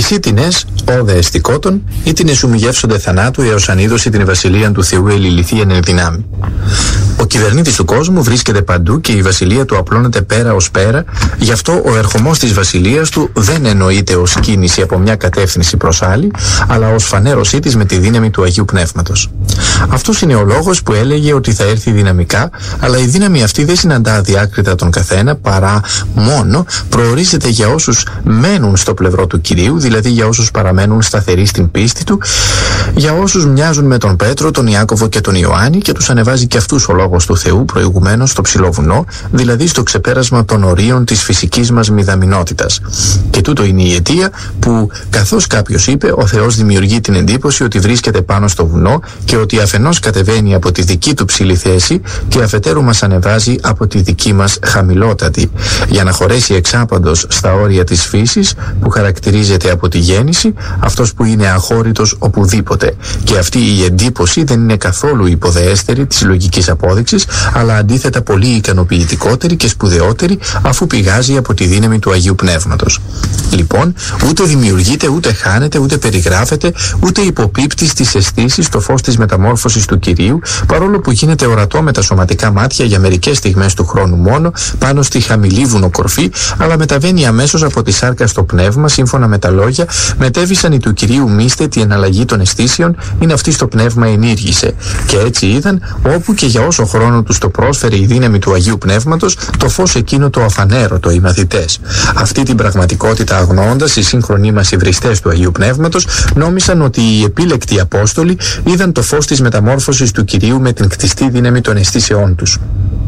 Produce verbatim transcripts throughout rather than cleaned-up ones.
Ισίτινες, όδε εστικότων, ήτινες ουμιγεύσονται θανάτου έως αν είδωση την βασιλεία του Θεού ελιληθίαν εν δυνάμει. Ο κυβερνήτης του κόσμου βρίσκεται παντού και η βασιλεία του απλώνεται πέρα ως πέρα, γι' αυτό ο ερχομός της βασιλείας του δεν εννοείται ως κίνηση από μια κατεύθυνση προς άλλη, αλλά ως φανέρωσή της με τη δύναμη του Αγίου Πνεύματος. Αυτός είναι ο λόγος που έλεγε ότι θα έρθει δυναμικά, αλλά η δύναμη αυτή δεν συναντά αδιάκριτα τον καθένα, παρά μόνο προορίζεται για όσους μένουν στο πλευρό του Κυρίου, δηλαδή για όσους παραμένουν σταθεροί στην πίστη του, για όσους μοιάζουν με τον Πέτρο, τον Ιάκωβο και τον Ιωάννη, και τους ανεβάζει και αυτούς ο λόγος του Θεού προηγουμένως στο ψηλό βουνό, δηλαδή στο ξεπέρασμα των ορίων της φυσικής μας μηδαμινότητας. Και τούτο είναι η αιτία που, καθώς κάποιος είπε, ο Θεός δημιουργεί την εντύπωση ότι βρίσκεται πάνω στο βουνό και ότι αφενός κατεβαίνει από τη δική του ψηλή θέση και αφετέρου μας ανεβάζει από τη δική μας χαμηλότατη, για να χωρέσει εξάπαντος στα όρια της φύσης που χαρακτηρίζεται από τη γέννηση, αυτός που είναι αχώρητος οπουδήποτε. Και αυτή η εντύπωση δεν είναι καθόλου υποδεέστερη της λογικής απόδειξης, αλλά αντίθετα πολύ ικανοποιητικότερη και σπουδαιότερη, αφού πηγάζει από τη δύναμη του Αγίου Πνεύματος. Λοιπόν, ούτε δημιουργείται, ούτε χάνεται, ούτε περιγράφεται, ούτε υποπίπτει στις αισθήσεις το φως της μεταμόρφωσης του Κυρίου, παρόλο που γίνεται ορατό με τα σωματικά μάτια για μερικές στιγμές του χρόνου μόνο, πάνω στη χαμηλή βουνοκορφή, αλλά μεταβαίνει αμέσως από τη σάρκα στο πνεύμα, σύμφωνα με τα λόγια «Μετέβησαν οι του Κυρίου μίστε τη εναλλαγή των αισθήσεων, είναι αυτή στο πνεύμα ενήργησε». Και έτσι είδαν, όπου και για όσο χρόνο τους το πρόσφερε η δύναμη του Αγίου Πνεύματος, το φως εκείνο το αφανέρωτο οι μαθητές. Αυτή την πραγματικότητα αγνοώντας, οι σύγχρονοι μας υβριστές του Αγίου Πνεύματος νόμισαν ότι οι επίλεκτοι Απόστολοι είδαν το φως της μεταμόρφωσης του Κυρίου με την κτιστή δύναμη των αισθήσεών τους.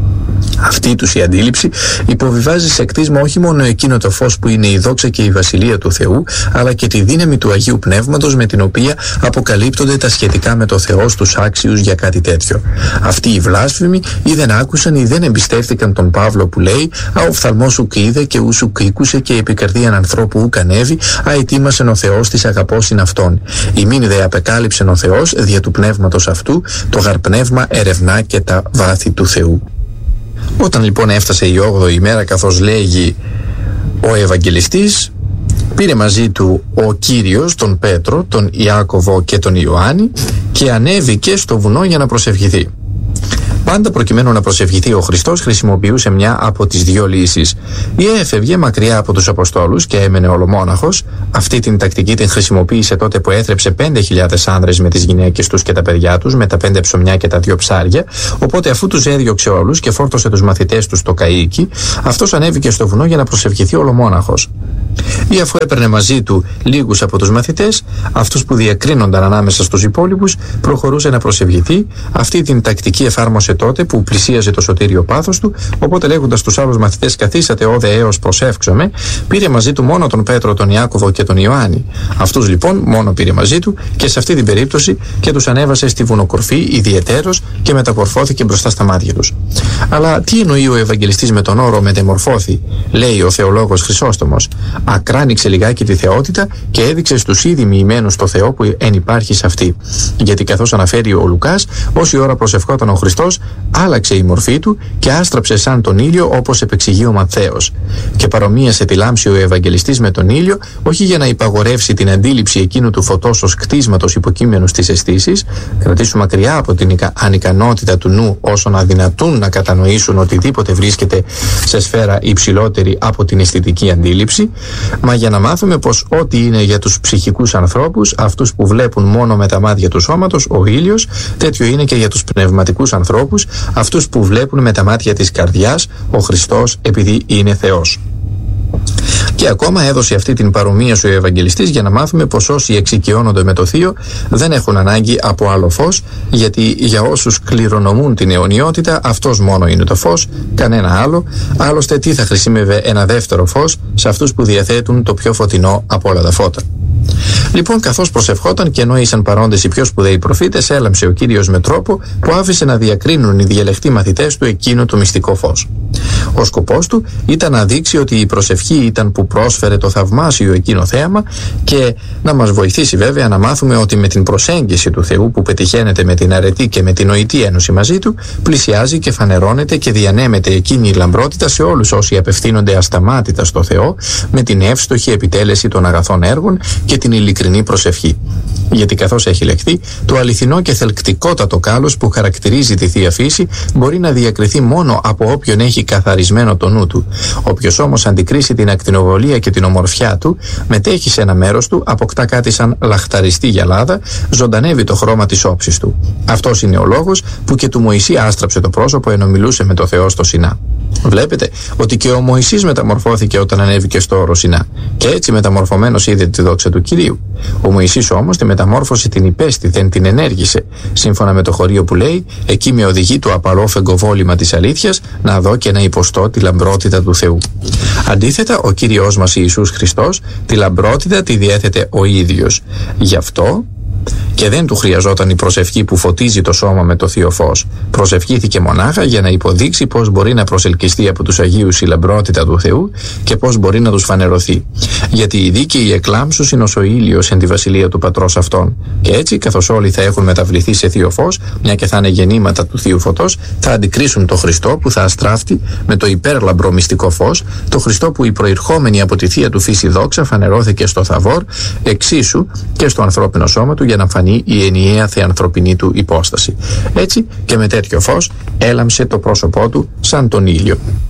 Αυτή τους η αντίληψη υποβιβάζει σε κτίσμα όχι μόνο εκείνο το φως που είναι η δόξα και η βασιλεία του Θεού, αλλά και τη δύναμη του Αγίου Πνεύματος με την οποία αποκαλύπτονται τα σχετικά με το Θεό στους άξιους για κάτι τέτοιο. Αυτοί οι βλάσφημοι ή δεν άκουσαν ή δεν εμπιστεύτηκαν τον Παύλο που λέει «Α ο φθαλμός σου είδε και ου σου κήκουσε και η επικαρδίαν ανθρώπου ου κανέβη, α ετοίμασεν ο Θεός της αγαπώσιν αυτόν. Ημίν δε απεκάλυψεν ο Θεός δια του πνεύματος αυτού, το γαρπνεύμα ερευνά και τα βάθη του Θεού». Όταν λοιπόν έφτασε η όγδοη ημέρα, καθώς λέγει ο Ευαγγελιστής, πήρε μαζί του ο Κύριος τον Πέτρο, τον Ιάκωβο και τον Ιωάννη και ανέβηκε στο βουνό για να προσευχηθεί. Πάντα προκειμένου να προσευχηθεί ο Χριστός χρησιμοποιούσε μια από τις δύο λύσεις. Ή έφευγε μακριά από τους Αποστόλους και έμενε ολομόναχος. Αυτή την τακτική την χρησιμοποίησε τότε που έθρεψε πέντε χιλιάδες άνδρες με τις γυναίκες τους και τα παιδιά τους, με τα πέντε ψωμιά και τα δύο ψάρια. Οπότε αφού τους έδιωξε όλους και φόρτωσε τους μαθητές τους στο καΐκι, αυτός ανέβηκε στο βουνό για να προσευχηθεί ολομόναχος. Ή αφού έπαιρνε μαζί του λίγους από τους μαθητές, αυτούς που διακρίνονταν ανάμεσα στους υπόλοιπους, προχωρούσε να προσευχηθεί. Αυτή την τακτική εφάρμοσε τότε που πλησίαζε το σωτήριο πάθος του, οπότε λέγοντας στους άλλους μαθητές «Καθίσατε όδε έως προσεύξομαι», πήρε μαζί του μόνο τον Πέτρο, τον Ιάκωβο και τον Ιωάννη. Αυτούς λοιπόν μόνο πήρε μαζί του και σε αυτή την περίπτωση και τους ανέβασε στη βουνοκορφή ιδιαιτέρως και μεταμορφώθηκε μπροστά στα μάτια τους. Αλλά τι εννοεί ο Ευαγγελιστής με τον όρο «μετεμορφώθη»? Λέει ο θεολόγος Χρυσόστομος. Ακράνιξε λιγάκι τη θεότητα και έδειξε στους ήδη μοιημένους το Θεό που εν υπάρχει σε αυτή. Γιατί καθώς αναφέρει ο Λουκάς, όση ώρα προσευχόταν ο Χριστός, άλλαξε η μορφή του και άστραψε σαν τον ήλιο, όπως επεξηγεί ο Ματθαίος. Και παρομοίασε τη λάμψη ο Ευαγγελιστής με τον ήλιο, όχι για να υπαγορεύσει την αντίληψη εκείνου του φωτός ως κτίσματος υποκείμενου στις αισθήσεις, κρατήσουν μακριά από την ανικανότητα του νου όσο να δυνατούν να κατανοήσουν οτιδήποτε βρίσκεται σε σφαίρα υψηλότερη από την αισθητική αντίληψη, μα για να μάθουμε πως ό,τι είναι για τους ψυχικούς ανθρώπους, αυτούς που βλέπουν μόνο με τα μάτια του σώματος, ο ήλιος, τέτοιο είναι και για τους πνευματικούς ανθρώπους, αυτούς που βλέπουν με τα μάτια της καρδιάς, ο Χριστός επειδή είναι Θεός. Και ακόμα έδωσε αυτή την παρομοίαση ο Ευαγγελιστής για να μάθουμε πως όσοι εξοικειώνονται με το Θείο δεν έχουν ανάγκη από άλλο φως, γιατί για όσους κληρονομούν την αιωνιότητα αυτός μόνο είναι το φως, κανένα άλλο. Άλλωστε τι θα χρησιμεύε ένα δεύτερο φως σε αυτούς που διαθέτουν το πιο φωτεινό από όλα τα φώτα? Λοιπόν, καθώς προσευχόταν και ενώ ήσαν παρόντες οι πιο σπουδαίοι προφήτες, έλαμψε ο Κύριος με τρόπο που άφησε να διακρίνουν οι διαλεχτοί μαθητές του εκείνο το μυστικό φως. Ο σκοπός του ήταν να δείξει ότι η προσευχή ήταν που πρόσφερε το θαυμάσιο εκείνο θέαμα και να μας βοηθήσει βέβαια να μάθουμε ότι με την προσέγγιση του Θεού που πετυχαίνεται με την αρετή και με την νοητή ένωση μαζί του, πλησιάζει και φανερώνεται και διανέμεται εκείνη η λαμπρότητα σε όλους όσοι απευθύνονται ασταμάτητα στο Θεό με την εύστοχη επιτέλεση των αγαθών έργων και την ειλικρινή προσευχή. Γιατί καθώς έχει λεχθεί, το αληθινό και θελκτικότατο κάλος που χαρακτηρίζει τη Θεία Φύση μπορεί να διακριθεί μόνο από όποιον έχει καθαρισμένο το νου του. Όποιος όμως αντικρίσει την ακτινοβολία και την ομορφιά του, μετέχει σε ένα μέρος του, αποκτά κάτι σαν λαχταριστή γυαλάδα, ζωντανεύει το χρώμα της όψης του. Αυτός είναι ο λόγος που και του Μωυσή άστραψε το πρόσωπο ενώ μιλούσε με το Θεό στο Σινά. Βλέπετε ότι και ο Μωυσής μεταμορφώθηκε όταν ανέβηκε στο όρο Σινά και έτσι μεταμορφωμένος είδε τη δόξα του Κυρίου. Ο Μωυσής όμως τη μεταμόρφωση την υπέστη, δεν την ενέργησε. Σύμφωνα με το χωρίο που λέει, εκεί με οδηγεί το απαλό φεγγοβόλημα της αλήθειας να δω και να υποστώ τη λαμπρότητα του Θεού. Αντίθετα, ο Κύριος μας Ιησούς Χριστός τη λαμπρότητα τη διέθετε ο ίδιος. Γι' αυτό και δεν του χρειαζόταν η προσευχή που φωτίζει το σώμα με το θείο φως. Προσευχήθηκε μονάχα για να υποδείξει πώς μπορεί να προσελκυστεί από τους Αγίους η λαμπρότητα του Θεού και πώς μπορεί να τους φανερωθεί. Γιατί η δίκαιη εκλάμψους είναι ως ο ήλιος εν τη βασιλεία του Πατρός αυτών. Και έτσι, καθώς όλοι θα έχουν μεταβληθεί σε θείο φως, μια και θα είναι γεννήματα του θείου φωτός, θα αντικρίσουν το Χριστό που θα αστράφτει με το υπέρλαμπρο μυστικό φως, το Χριστό που η προερχόμενη από τη θεία του φύση δόξα φανερώθηκε στο Θαβόρ, εξίσου και στο ανθρώπινο σώμα του για να φανεί η ενιαία θεανθρωπινή του υπόσταση. Έτσι και με τέτοιο φως έλαμψε το πρόσωπό του σαν τον ήλιο.